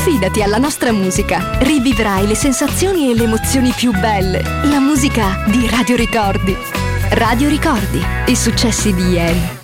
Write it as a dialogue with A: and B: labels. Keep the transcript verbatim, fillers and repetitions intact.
A: Affidati alla nostra musica. Rivivrai le sensazioni e le emozioni più belle. La musica di Radio Ricordi. Radio Ricordi. I successi di ieri.